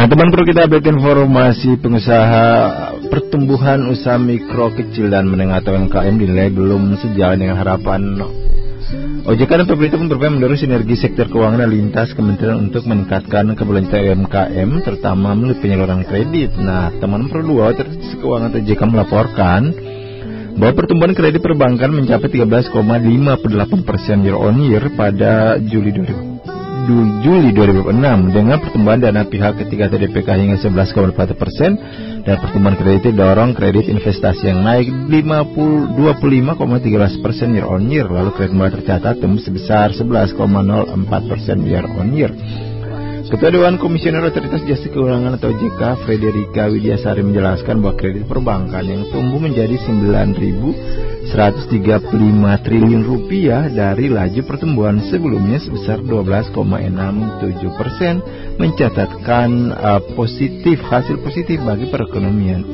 Nah teman, perlu kita update informasi pengusaha pertumbuhan usaha mikro, kecil dan menengah atau UMKM dinilai belum sejalan dengan harapan OJK dan pemerintah pun berupaya mendorong sinergi sektor keuangan dan lintas kementerian untuk meningkatkan keberlanjutan UMKM, terutama melalui penyaluran kredit. Nah teman, perlu Otoritas Keuangan OJK melaporkan bahwa pertumbuhan kredit perbankan mencapai 13,58% year on year pada Juli 2006 dengan pertumbuhan dana pihak ketiga atau DPK hingga 11,4% dan pertumbuhan kredit didorong kredit investasi yang naik 25,13% year on year. Lalu kredit modal tercatat tumbuh sebesar 11,04% year on year. Ketua Dewan Komisioner Otoritas Jasa Keuangan atau OJK, Frederika Widiasari menjelaskan bahwa kredit perbankan yang tumbuh menjadi 9.135 triliun rupiah dari laju pertumbuhan sebelumnya sebesar 12,67%, mencatatkan hasil positif bagi perekonomian